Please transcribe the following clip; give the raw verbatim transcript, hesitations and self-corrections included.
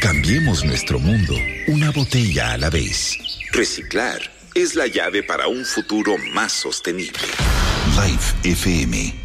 Cambiemos nuestro mundo, una botella a la vez. Reciclar es la llave para un futuro más sostenible. Life F M.